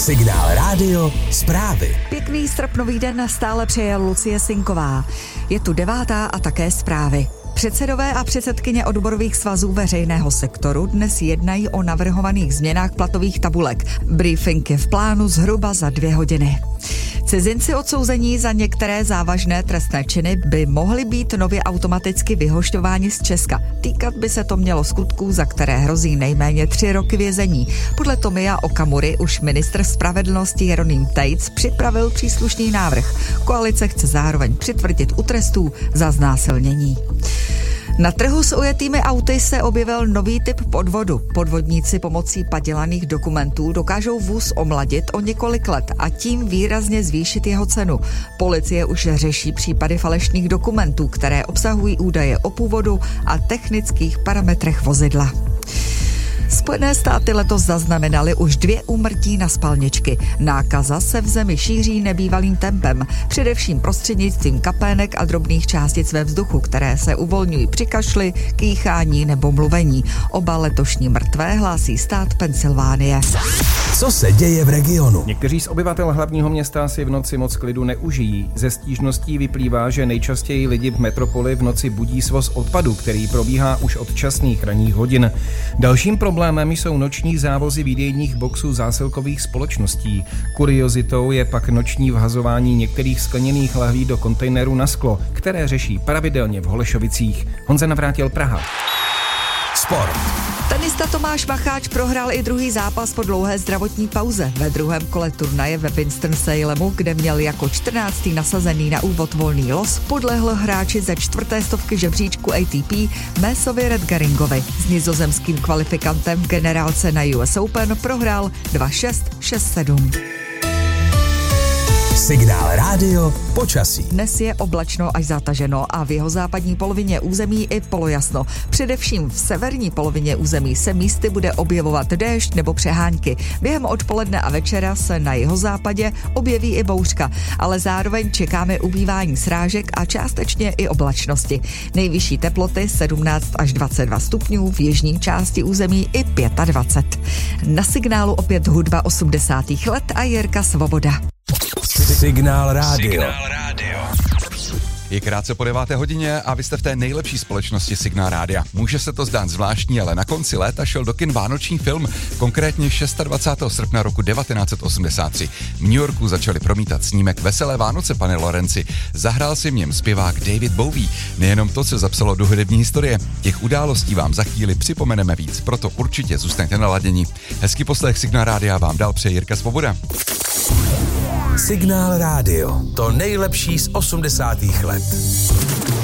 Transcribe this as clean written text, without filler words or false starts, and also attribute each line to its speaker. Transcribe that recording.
Speaker 1: Signál Rádio zprávy.
Speaker 2: Pěkný srpnový den stále přeje Lucie Sinková. Je tu 9. a také zprávy. Předsedové a předsedkyně odborových svazů veřejného sektoru dnes jednají o navrhovaných změnách platových tabulek. Briefing je v plánu zhruba za 2 hodiny. Cizinci odsouzení za některé závažné trestné činy by mohli být nově automaticky vyhošťováni z Česka. Týkat by se to mělo skutků, za které hrozí nejméně 3 roky vězení. Podle Tomia Okamury už ministr spravedlnosti Jeroným Tejc připravil příslušný návrh. Koalice chce zároveň přitvrdit u trestů za znásilnění. Na trhu s ujetými auty se objevil nový typ podvodu. Podvodníci pomocí padělaných dokumentů dokážou vůz omladit o několik let a tím výrazně zvýšit jeho cenu. Policie už řeší případy falešných dokumentů, které obsahují údaje o původu a technických parametrech vozidla. Spojené státy letos zaznamenaly už 2 úmrtí na spalničky. Nákaza se v zemi šíří nebývalým tempem, především prostřednictvím kapének a drobných částic ve vzduchu, které se uvolňují při kašli, kýchání nebo mluvení. Oba letošní mrtvé hlásí stát Pensylvánie.
Speaker 1: Co se děje v regionu?
Speaker 3: Někteří z obyvatel hlavního města si v noci moc klidu neužijí. Ze stížností vyplývá, že nejčastěji lidi v metropoli v noci budí svoz odpadu, který probíhá už od časných ranních hodin. Dalším problémem jsou noční závozy výdejních boxů zásilkových společností. Kuriozitou je pak noční vhazování některých skleněných lahví do kontejnerů na sklo, které řeší pravidelně v Holešovicích. Honza Navrátil, Praha.
Speaker 1: Sport.
Speaker 2: Tenista Tomáš Macháč prohrál i druhý zápas po dlouhé zdravotní pauze. Ve druhém kole turnaje ve Winston-Salemu, kde měl jako 14. nasazený na úvod volný los, podlehl hráči ze 4. stovky žebříčku ATP Messovi Redgeringovi. S nizozemským kvalifikantem v generálce na US Open prohrál 2-6, 6-7.
Speaker 1: Signál Rádio počasí.
Speaker 2: Dnes je oblačno až zataženo a v jeho západní polovině území i polojasno. Především v severní polovině území se místy bude objevovat déšť nebo přehánky. Během odpoledne a večera se na jihozápadě objeví i bouřka, ale zároveň čekáme ubývání srážek a částečně i oblačnosti. Nejvyšší teploty 17 až 22 stupňů, v jižní části území i 25. Na signálu opět hudba 80. let a Jirka Svoboda.
Speaker 1: Signál Rádio.
Speaker 4: Je krátce po 9. hodině a vy jste v té nejlepší společnosti Signál Rádia. Může se to zdát zvláštní, ale na konci léta šel do kin vánoční film, konkrétně 26. srpna roku 1983. V New Yorku začali promítat snímek Veselé Vánoce, pane Lorenci. Zahrál si v něm zpěvák David Bowie. Nejenom to, co zapsalo do hudební historie. Těch událostí vám za chvíli připomeneme víc, proto určitě zůstaňte naladěni. Hezký poslech Signál Rádia vám dal přeje Jirka Svoboda.
Speaker 1: Signál Rádio. To nejlepší z 80. let.